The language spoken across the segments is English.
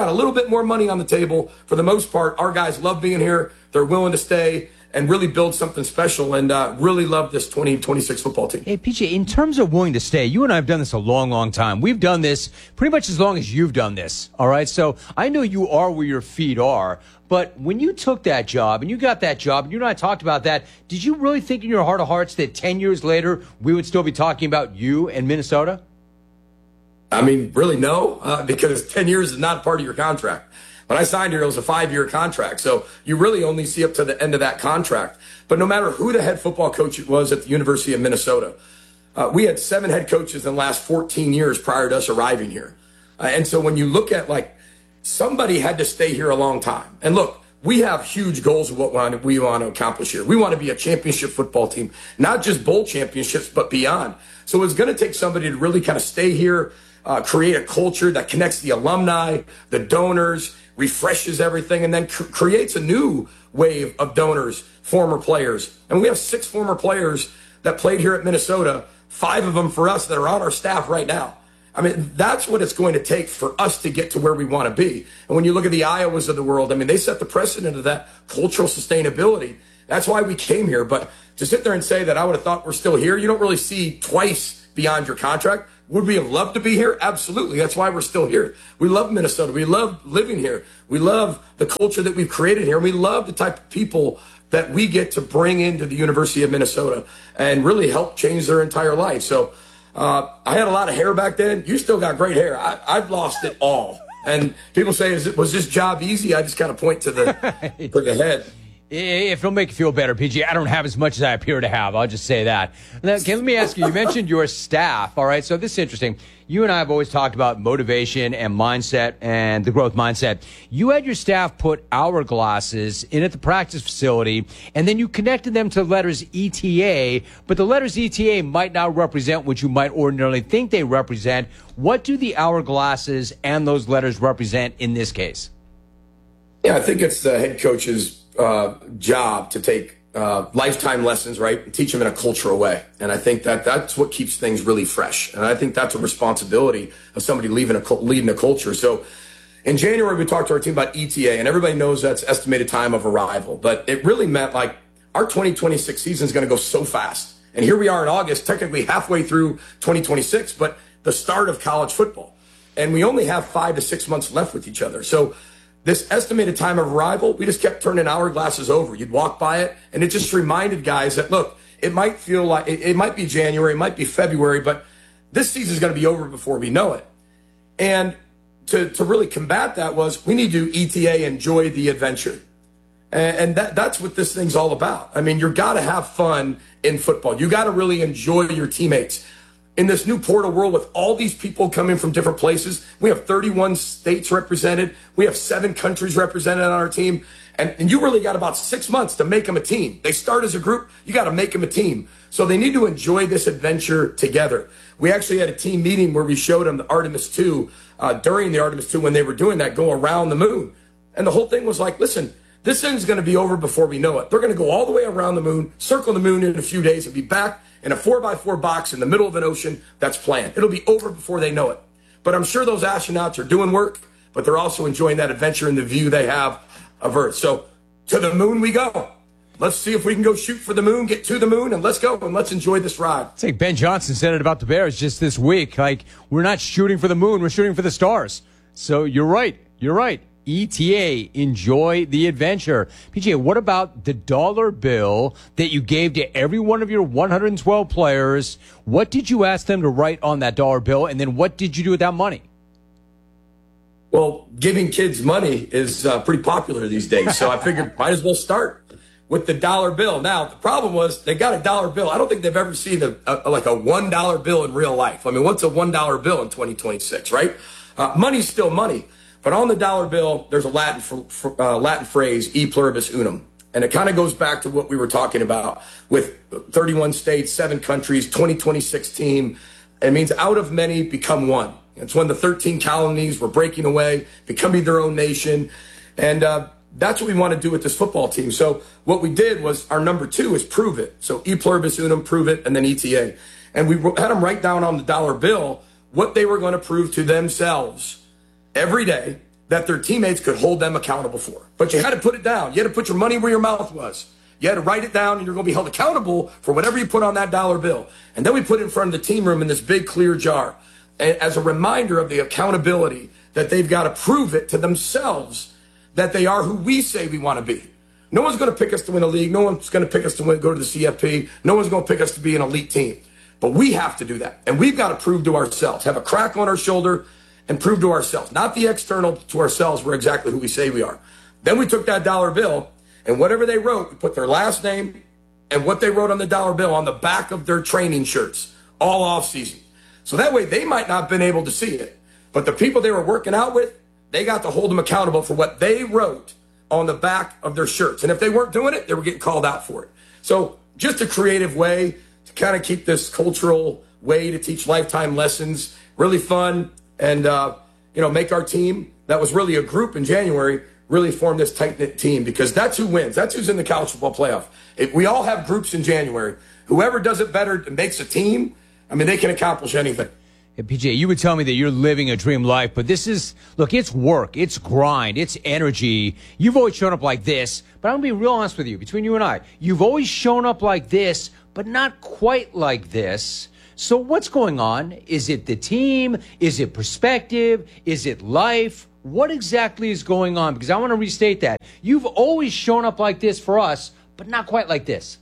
a little bit more money on the table. For the most part, our guys love being here. They're willing to stay and really build something special, and really love this 2026 football team. Hey, PJ, in terms of willing to stay, you and I have done this a long, long time. We've done this pretty much as long as you've done this, all right? So I know you are where your feet are, but when you took that job and you got that job, and you and I talked about that, did you really think in your heart of hearts that 10 years later we would still be talking about you and Minnesota? I mean, really, no, because 10 years is not part of your contract. When I signed here, it was a 5-year contract. So you really only see up to the end of that contract. But no matter who the head football coach it was at the University of Minnesota, we had 7 head coaches in the last 14 years prior to us arriving here. And so when you look at, like, somebody had to stay here a long time. And look, we have huge goals of what we want to accomplish here. We want to be a championship football team, not just bowl championships, but beyond. So it's going to take somebody to really kind of stay here, create a culture that connects the alumni, the donors, refreshes everything, and then creates a new wave of donors, former players. And we have 6 former players that played here at Minnesota, 5 of them for us that are on our staff right now. I mean, that's what it's going to take for us to get to where we want to be. And when you look at the Iowas of the world, I mean, they set the precedent of that cultural sustainability. That's why we came here. But to sit there and say that I would have thought we're still here, you don't really see twice beyond your contract. Would we have loved to be here? Absolutely. That's why we're still here. We love Minnesota. We love living here. We love the culture that we've created here. We love the type of people that we get to bring into the University of Minnesota and really help change their entire life. So I had a lot of hair back then. You still got great hair. I've lost it all. And people say, was this job easy? I just kind of point to the head. If it'll make you feel better, PG, I don't have as much as I appear to have. I'll just say that. Now, okay, let me ask you, you mentioned your staff, all right? So this is interesting. You and I have always talked about motivation and mindset and the growth mindset. You had your staff put hourglasses in at the practice facility, and then you connected them to the letters ETA, but the letters ETA might not represent what you might ordinarily think they represent. What do the hourglasses and those letters represent in this case? Yeah, I think it's the head coach's job to take lifetime lessons, right, and teach them in a cultural way. And I think that's what keeps things really fresh. And I think that's a responsibility of somebody leading a culture. So in January, we talked to our team about ETA, and everybody knows that's estimated time of arrival. But it really meant, like, our 2026 season is going to go so fast. And here we are in August, technically halfway through 2026, but the start of college football. And we only have 5 to 6 months left with each other. So this estimated time of arrival, we just kept turning hourglasses over. You'd walk by it, and it just reminded guys that, look, it might feel like it might be January, it might be February, but this season is going to be over before we know it. And to really combat that was we need to ETA, enjoy the adventure. And that's what this thing's all about. I mean, you've got to have fun in football. You got to really enjoy your teammates. In this new portal world with all these people coming from different places, we have 31 states represented. We have 7 countries represented on our team. And you really got about 6 months to make them a team. They start as a group. You got to make them a team. So they need to enjoy this adventure together. We actually had a team meeting where we showed them the Artemis II, during the Artemis II when they were doing that, go around the moon. And the whole thing was like, listen, this thing's going to be over before we know it. They're going to go all the way around the moon, circle the moon in a few days, and be back in a 4x4 box in the middle of an ocean that's planned. It'll be over before they know it. But I'm sure those astronauts are doing work, but they're also enjoying that adventure and the view they have of Earth. So to the moon we go. Let's see if we can go shoot for the moon, get to the moon, and let's go, and let's enjoy this ride. It's like Ben Johnson said it about the Bears just this week. Like, we're not shooting for the moon, we're shooting for the stars. So you're right. You're right. ETA, enjoy the adventure. PJ, what about the dollar bill that you gave to every one of your 112 players? What did you ask them to write on that dollar bill, and then what did you do with that money? Well, giving kids money is pretty popular these days, so I figured might as well start with the dollar bill. Now, the problem was they got a dollar bill. I don't think they've ever seen like a $1 bill in real life. I mean, what's a $1 bill in 2026, right? Money's still money. But on the dollar bill, there's a Latin phrase, e pluribus unum. And it kind of goes back to what we were talking about with 31 states, 7 countries, 2026 team. It means out of many, become one. It's when the 13 colonies were breaking away, becoming their own nation. And that's what we want to do with this football team. So what we did was our number 2 is prove it. So e pluribus unum, prove it, and then ETA. And we had them write down on the dollar bill what they were going to prove to themselves every day that their teammates could hold them accountable for. But you had to put it down. You had to put your money where your mouth was. You had to write it down, and you're going to be held accountable for whatever you put on that dollar bill. And then we put it in front of the team room in this big clear jar as a reminder of the accountability that they've got to prove it to themselves that they are who we say we want to be. No one's going to pick us to win a league. No one's going to pick us to go to the CFP. No one's going to pick us to be an elite team. But we have to do that. And we've got to prove to ourselves, have a crack on our shoulder and prove to ourselves, not the external, to ourselves, we're exactly who we say we are. Then we took that dollar bill, and whatever they wrote, we put their last name and what they wrote on the dollar bill on the back of their training shirts all off season. So that way they might not have been able to see it, but the people they were working out with, they got to hold them accountable for what they wrote on the back of their shirts. And if they weren't doing it, they were getting called out for it. So just a creative way to kind of keep this cultural way to teach lifetime lessons really fun and, make our team, that was really a group in January, really form this tight-knit team, because that's who wins. That's who's in the college football playoff. If we all have groups in January. Whoever does it better and makes a team, they can accomplish anything. Yeah, PJ, you would tell me that you're living a dream life, but this is, look, it's work, it's grind, it's energy. You've always shown up like this, but I'm going to be real honest with you, between you and I. You've always shown up like this, but not quite like this. So what's going on? Is it the team? Is it perspective? Is it life? What exactly is going on? Because I want to restate that. You've always shown up like this for us, but not quite like this.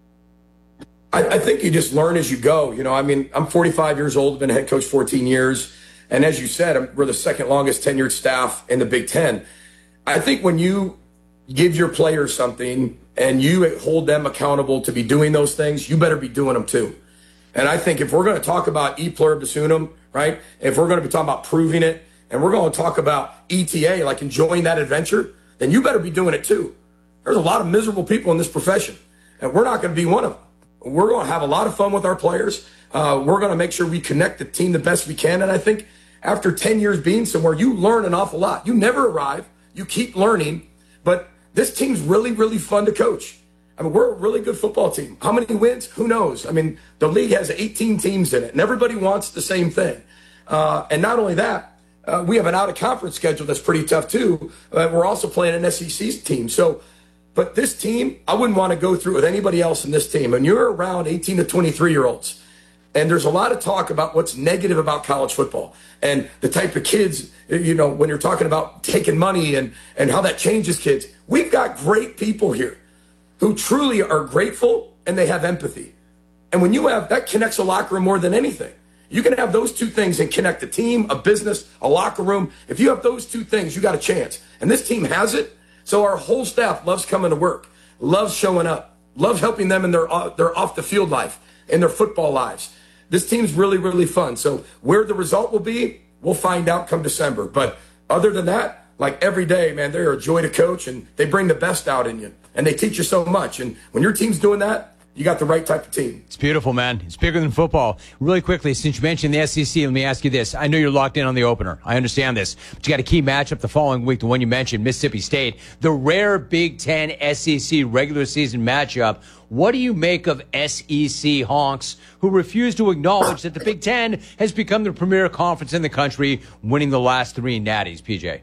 I think you just learn as you go. I'm 45 years old, I've been a head coach 14 years. And as you said, we're the second longest tenured staff in the Big Ten. I think when you give your players something and you hold them accountable to be doing those things, you better be doing them too. And I think if we're going to talk about e pluribus unum, right? If we're going to be talking about proving it, and we're going to talk about ETA, like enjoying that adventure, then you better be doing it too. There's a lot of miserable people in this profession, and we're not going to be one of them. We're going to have a lot of fun with our players. We're going to make sure we connect the team the best we can. And I think after 10 years being somewhere, you learn an awful lot. You never arrive. You keep learning. But this team's really, really fun to coach. We're a really good football team. How many wins? Who knows? The league has 18 teams in it, and everybody wants the same thing. And not only that, we have an out-of-conference schedule that's pretty tough, too. We're also playing an SEC team. But this team, I wouldn't want to go through with anybody else in this team. And you're around 18 to 23-year-olds. And there's a lot of talk about what's negative about college football and the type of kids, when you're talking about taking money and how that changes kids. We've got great people here who truly are grateful and they have empathy. And when you have, that connects a locker room more than anything. You can have those two things and connect a team, a business, a locker room. If you have those two things, you got a chance. And this team has it. So our whole staff loves coming to work, loves showing up, loves helping them in their off the field life, in their football lives. This team's really, really fun. So where the result will be, we'll find out come December. But other than that, like every day, man, they're a joy to coach, and they bring the best out in you, and they teach you so much. And when your team's doing that, you got the right type of team. It's beautiful, man. It's bigger than football. Really quickly, since you mentioned the SEC, let me ask you this. I know you're locked in on the opener. I understand this. But you got a key matchup the following week, the one you mentioned, Mississippi State, the rare Big Ten SEC regular season matchup. What do you make of SEC honks who refuse to acknowledge that the Big Ten has become the premier conference in the country, winning the last 3 natties, PJ?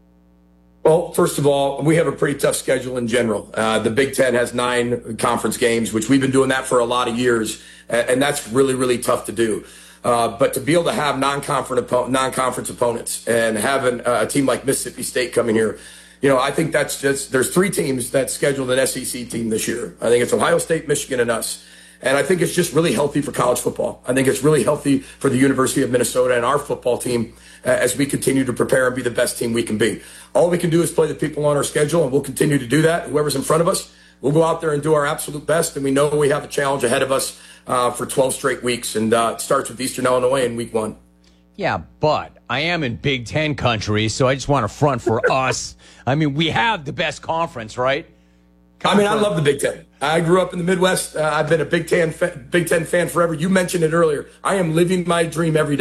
Well, first of all, we have a pretty tough schedule in general. The Big Ten has 9 conference games, which we've been doing that for a lot of years, and that's really, really tough to do. But to be able to have non-conference opponents and having a team like Mississippi State coming here, I think that's just, there's 3 teams that scheduled an SEC team this year. I think it's Ohio State, Michigan, and us. And I think it's just really healthy for college football. I think it's really healthy for the University of Minnesota and our football team as we continue to prepare and be the best team we can be. All we can do is play the people on our schedule, and we'll continue to do that. Whoever's in front of us, we'll go out there and do our absolute best. And we know we have a challenge ahead of us for 12 straight weeks. And it starts with Eastern Illinois in week 1. Yeah, but I am in Big Ten country, so I just want to front for us. We have the best conference, right? I love the Big Ten. I grew up in the Midwest. I've been a Big Ten fan forever. You mentioned it earlier. I am living my dream every day.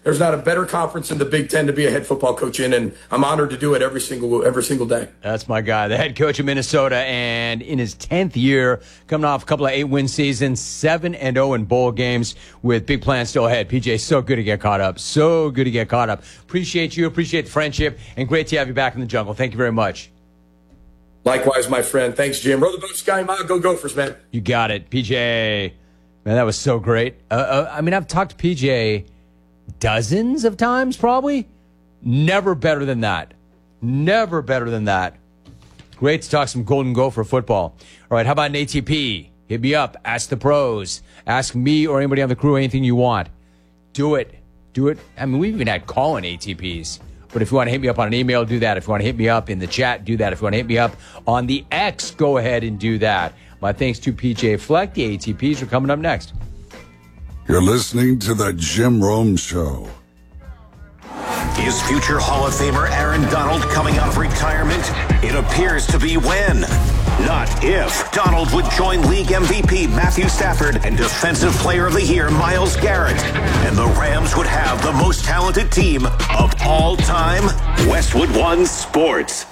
there's not a better conference in the Big Ten to be a head football coach in, and I'm honored to do it every single day. That's my guy, the head coach of Minnesota, and in his 10th year, coming off a couple of 8-win seasons, 7-0 in bowl games with big plans still ahead. PJ, so good to get caught up. So good to get caught up. Appreciate you, appreciate the friendship, and great to have you back in the jungle. Thank you very much. Likewise, my friend. Thanks, Jim. Roll the boat, Sky Mile. Go Gophers, man. You got it, PJ. Man, that was so great. I mean, I've talked to PJ dozens of times, probably. Never better than that. Never better than that. Great to talk some Golden Gopher football. All right, how about an ATP? Hit me up. Ask the pros. Ask me or anybody on the crew anything you want. Do it. Do it. I mean, we've even had call-in ATPs. But if you want to hit me up on an email, do that. If you want to hit me up in the chat, do that. If you want to hit me up on the X, go ahead and do that. My thanks to PJ Fleck. The ATPs are coming up next. You're listening to The Jim Rome Show. Is future Hall of Famer Aaron Donald coming out of retirement? It appears to be when, not if. Donald would join league MVP Matthew Stafford and Defensive Player of the Year Myles Garrett. And the Rams would have the most talented team of all time. Westwood One Sports.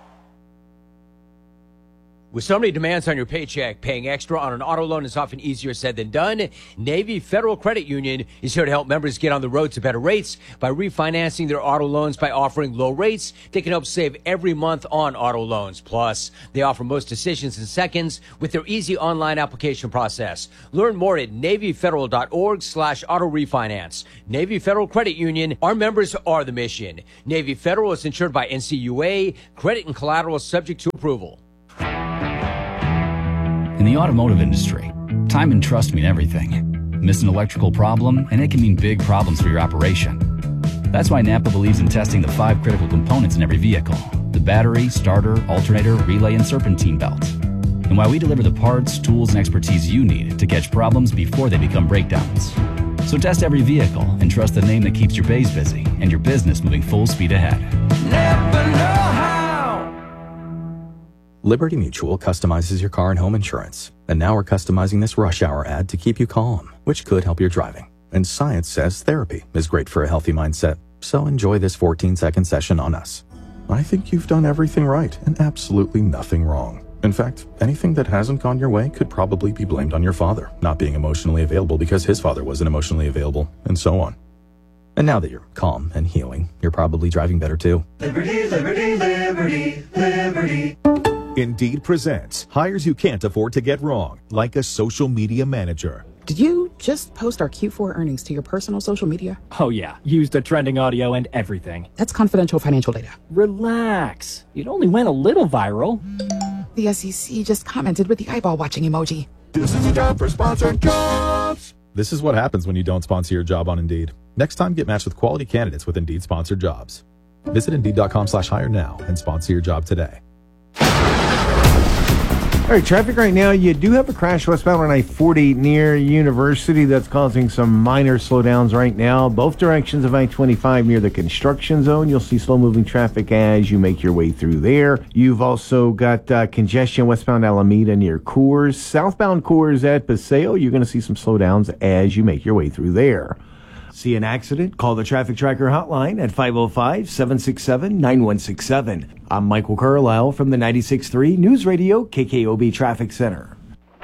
With so many demands on your paycheck, paying extra on an auto loan is often easier said than done. Navy Federal Credit Union is here to help members get on the road to better rates by refinancing their auto loans by offering low rates. They can help save every month on auto loans. Plus, they offer most decisions in seconds with their easy online application process. Learn more at NavyFederal.org/auto refinance. Navy Federal Credit Union. Our members are the mission. Navy Federal is insured by NCUA. Credit and collateral is subject to approval. In the automotive industry, time and trust mean everything. Miss an electrical problem, and it can mean big problems for your operation. That's why Napa believes in testing the 5 critical components in every vehicle: the battery, starter, alternator, relay, and serpentine belt. And why we deliver the parts, tools, and expertise you need to catch problems before they become breakdowns. So test every vehicle and trust the name that keeps your bays busy and your business moving full speed ahead. Never know how. Liberty Mutual customizes your car and home insurance. And now we're customizing this rush hour ad to keep you calm, which could help your driving. And science says therapy is great for a healthy mindset. So enjoy this 14-second session on us. I think you've done everything right and absolutely nothing wrong. In fact, anything that hasn't gone your way could probably be blamed on your father not being emotionally available because his father wasn't emotionally available, and so on. And now that you're calm and healing, you're probably driving better too. Liberty, liberty, liberty, liberty. Indeed presents hires you can't afford to get wrong, like a social media manager. Did you just post our Q4 earnings to your personal social media? Oh yeah, used the trending audio and everything. That's confidential financial data. Relax. It only went a little viral. The SEC just commented with the eyeball watching emoji. This is a job for sponsored jobs. This is what happens when you don't sponsor your job on Indeed. Next time, get matched with quality candidates with Indeed sponsored jobs. Visit Indeed.com/hire now and sponsor your job today. All right, traffic right now. You do have a crash westbound on I-40 near University that's causing some minor slowdowns right now. Both directions of I-25 near the construction zone. You'll see slow-moving traffic as you make your way through there. You've also got congestion westbound Alameda near Coors. Southbound Coors at Paseo. You're going to see some slowdowns as you make your way through there. See an accident? Call the Traffic Tracker hotline at 505-767-9167. I'm Michael Carlisle from the 96.3 News Radio KKOB Traffic Center.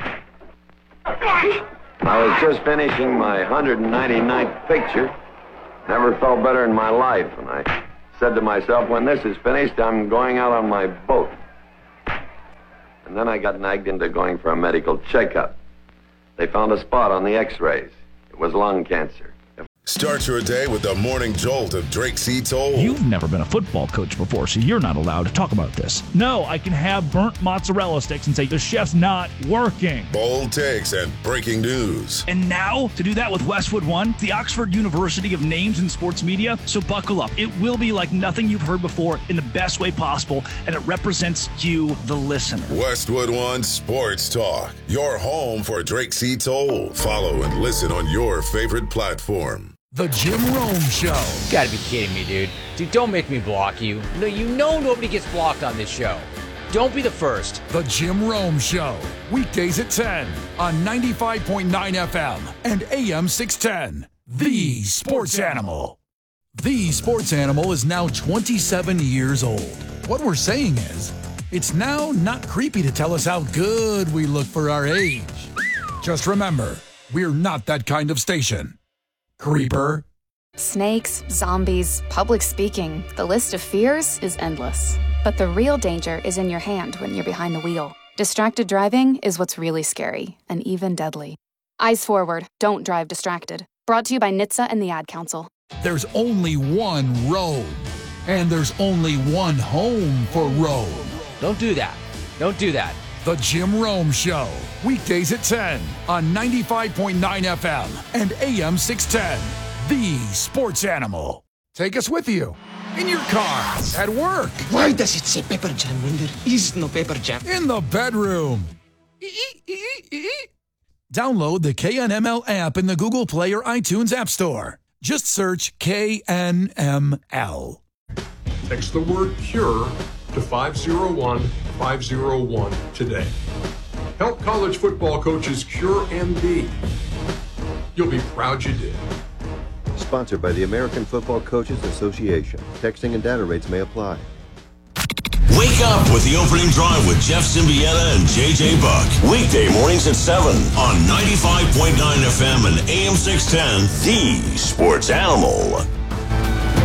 I was just finishing my 199th picture. Never felt better in my life. And I said to myself, when this is finished, I'm going out on my boat. And then I got nagged into going for a medical checkup. They found a spot on the x-rays. It was lung cancer. Start your day with the morning jolt of Drake C. Toll. You've never been a football coach before, so you're not allowed to talk about this. No, I can have burnt mozzarella sticks and say the chef's not working. Bold takes and breaking news. And now, to do that with Westwood One, the Oxford University of Names in Sports Media. So buckle up. It will be like nothing you've heard before in the best way possible, and it represents you, the listener. Westwood One Sports Talk, your home for Drake C. Toll. Follow and listen on your favorite platform. The Jim Rome Show. You gotta be kidding me, dude. Dude, don't make me block you. No, you know nobody gets blocked on this show. Don't be the first. The Jim Rome Show. Weekdays at 10 on 95.9 FM and AM 610. The Sports Animal. The Sports Animal is now 27 years old. What we're saying is, it's now not creepy to tell us how good we look for our age. Just remember, we're not that kind of station. Creeper. Snakes, zombies, public speaking. The list of fears is endless. But the real danger is in your hand when you're behind the wheel. Distracted driving is what's really scary and even deadly. Eyes forward. Don't drive distracted. Brought to you by NHTSA and the Ad Council. There's only one road, and there's only one home for Rome. Don't do that. Don't do that. The Jim Rome Show, weekdays at 10 on 95.9 FM and AM 610. The Sports Animal. Take us with you. In your car, at work. Why does it say pepper jam when there is no pepper jam? In the bedroom. Download the KNML app in the Google Play or iTunes App Store. Just search KNML. Text the word CURE to 501-501 today. Help college football coaches cure MD. You'll be proud you did. Sponsored by the American Football Coaches Association. Texting and data rates may apply. Wake up with the opening drive with Jeff Symbieta and JJ Buck. Weekday mornings at 7 on 95.9 FM and AM 610, The Sports Animal.